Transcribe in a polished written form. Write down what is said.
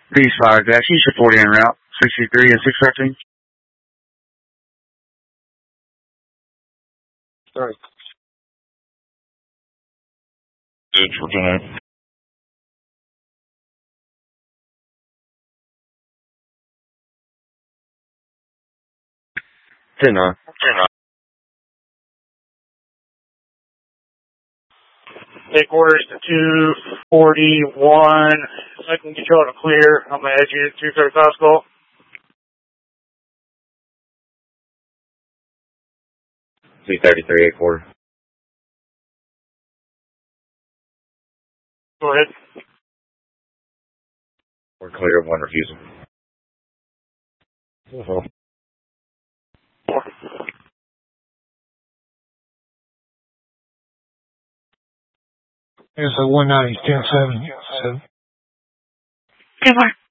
These 5 Dash, use your 40 en route, 63 and 613. Sorry. Good for tonight. Tonight. Take orders to 241. Second control to clear. I'm going to add you to 235 Skull. C-33, 8-4. Go ahead. We're clear of 1 refusal. There's a 190, 10-7. 10-4.